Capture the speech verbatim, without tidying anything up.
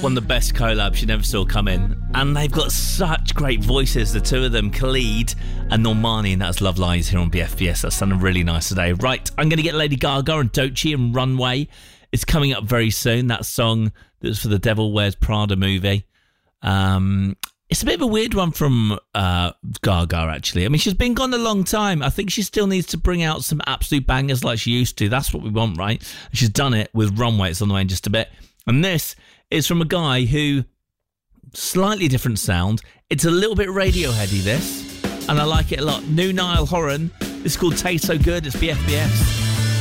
one of the best collabs you never saw come in. And they've got such great voices, the two of them, Khalid and Normani, and that's Love Lies here on B F B S. That's sounding really nice today. Right, I'm going to get Lady Gaga and Doechii and Runway. It's coming up very soon, that song that's for the Devil Wears Prada movie. Um... It's a bit of a weird one from uh, Gaga, actually. I mean, she's been gone a long time. I think she still needs to bring out some absolute bangers like she used to. That's what we want, right? And she's done it with Runway. It's on the way in just a bit. And this is from a guy who, slightly different sound. It's a little bit Radioheady, this. And I like it a lot. New Niall Horan. This is called Taste So Good. It's B F B S.